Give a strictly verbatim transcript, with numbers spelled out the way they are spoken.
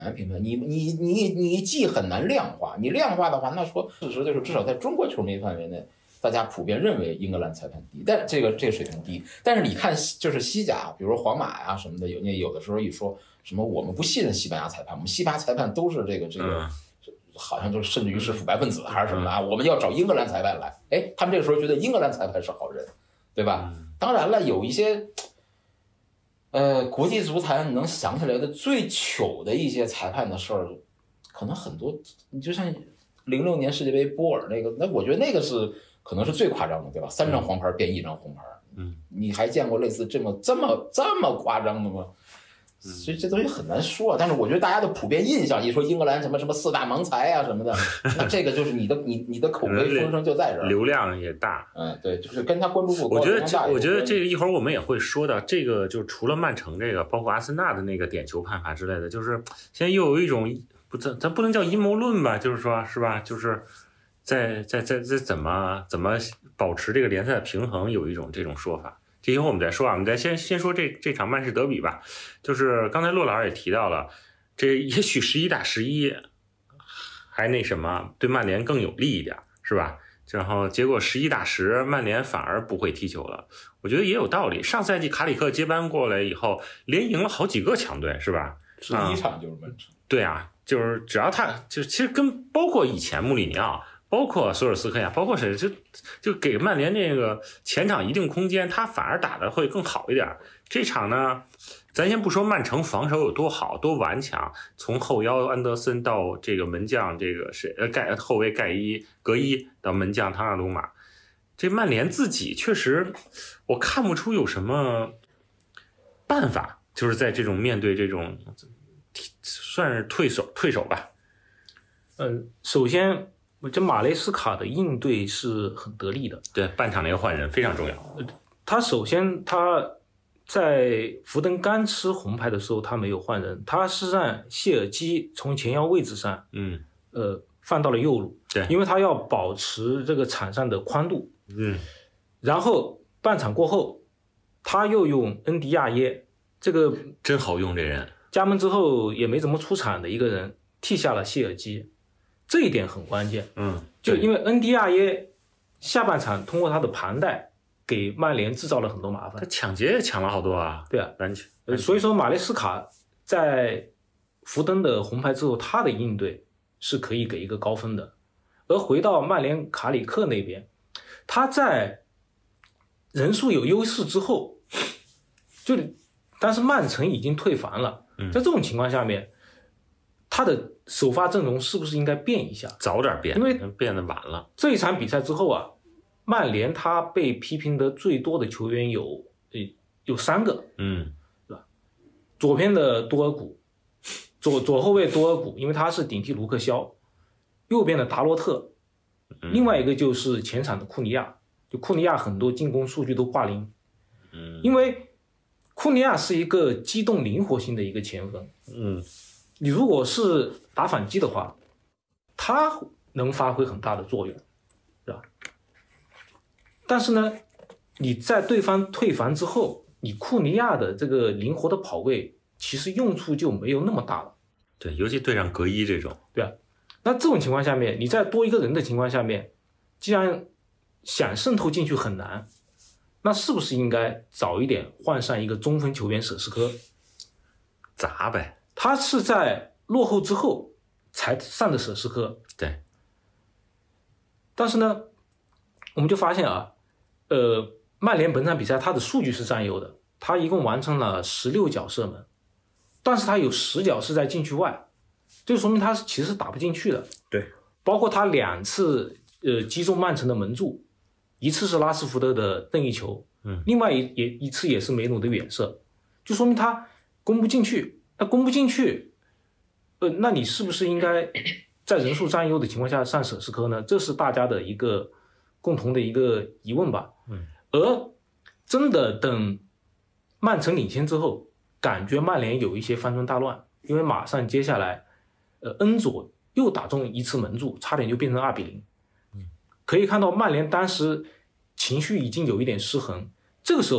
评判，你你你你既很难量化，你量化的话，那说事实就是至少在中国球迷范围内，大家普遍认为英格兰裁判低，但这个这个水平低。但是你看，就是西甲，比如说皇马呀、啊、什么的，有那有的时候一说什么我们不信任西班牙裁判，我们西班牙裁判都是这个这个。嗯好像就是甚至于是腐败分子还是什么啊？我们要找英格兰裁判来，哎，他们这个时候觉得英格兰裁判是好人，对吧？当然了，有一些，呃，国际足坛你能想起来的最糗的一些裁判的事儿，可能很多，你就像零六年世界杯波尔那个，那我觉得那个是可能是最夸张的，对吧？三张黄牌变一张红牌，嗯，你还见过类似这么这么这么夸张的吗？所以这东西很难说，但是我觉得大家的普遍印象，一说英格兰什么什么四大盲才啊什么的，那这个就是你的你你的口碑风声就在这儿， 流量也大。 嗯，对，就是跟他关注度高。 我觉得这我觉得这个一会儿我们也会说到，这个就除了曼城这个，包括阿森纳的那个点球判罚之类的，就是现在又有一种不咱咱不能叫阴谋论吧，就是说是吧，就是在在在在怎么怎么保持这个联赛的平衡，有一种这种说法。这以后我们再说啊，我们再先先说这这场曼市德比吧。就是刚才骆老师也提到了，这也许十一打十一还那什么，对曼联更有利一点，是吧？然后结果十一打十，曼联反而不会踢球了。我觉得也有道理。上赛季卡里克接班过来以后，连赢了好几个强队，是吧？ 十一场就是曼城、嗯。 对啊，就是只要他，就其实跟包括以前穆里尼奥。包括索尔斯克亚，包括谁，就就给曼联这个前场一定空间，他反而打得会更好一点。这场呢，咱先不说曼城防守有多好多顽强，从后腰安德森到这个门将这个谁呃盖后卫盖伊格伊到门将唐纳鲁马，这曼联自己确实我看不出有什么办法，就是在这种面对这种算是退守退守吧。 嗯，首先。这马雷斯卡的应对是很得力的， 对，半场那个换人非常重要。 他首先他在福登刚吃红牌的时候，他没有换人，他是让谢尔基从前腰位置上， 嗯， 呃，放到了右路， 对， 因为他要保持这个场上的宽度， 嗯， 然后半场过后，他又用恩迪亚耶，这个真好用，这人加盟之后也没怎么出场的一个人，替下了谢尔基。这一点很关键， 嗯， 就因为恩迪亚耶下半场通过他的盘带给曼联制造了很多麻烦， 他抢劫也抢了好多啊， 对啊， 篮球， 呃，所以说马雷斯卡在福登的红牌之后，他的应对是可以给一个高分的。而回到曼联卡里克那边，他在人数有优势之后，就但是曼城已经退防了，在这种情况下面。他的首发阵容是不是应该变一下？ 早点变， 因为变得晚了。 这一场比赛之后啊，曼联他被批评的最多的球员有有三个， 嗯， 是吧？左边的多尔古，左左后卫多尔古，因为他是顶替卢克肖；右边的达洛特，另外一个就是前场的库尼亚，就库尼亚很多进攻数据都挂零， 嗯， 因为库尼亚是一个机动灵活性的一个前锋， 嗯。 你如果是打反击的话，他能发挥很大的作用，是吧？但是呢，你在对方退防之后，你库尼亚的这个灵活的跑位，其实用处就没有那么大了。 对，尤其对上格伊这种， 对啊。那这种情况下面，你再多一个人的情况下面，既然想渗透进去很难，那是不是应该早一点换上一个中锋球员舍斯科？ 砸呗。 他是在落后之后才上的舍斯科， 对。 但是呢，我们就发现啊，呃，曼联本场比赛他的数据是占优的，他一共完成了十六脚射门，但是他有十脚是在禁区外，就说明他其实打不进去的。 对， 包括他两次呃击中曼城的门柱，一次是拉什福德的任意球， 嗯， 另外一也一次也是梅努的远射，就说明他攻不进去。那攻不进去，呃，那你是不是应该在人数占优的情况下上舍斯科呢？这是大家的一个共同的一个疑问吧。 嗯， 而真的等曼城领先之后，感觉曼联有一些翻转大乱，因为马上接下来，呃，恩佐又打中一次门柱，差点就变成二比零。 嗯， 可以看到曼联当时情绪已经有一点失衡，这个时候。